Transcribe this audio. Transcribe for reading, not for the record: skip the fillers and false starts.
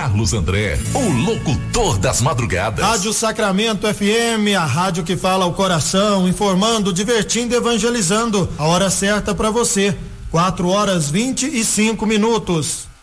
Carlos André, o locutor das madrugadas. Rádio Sacramento FM, a rádio que fala ao coração, informando, divertindo, evangelizando. A hora certa para você, 4h25.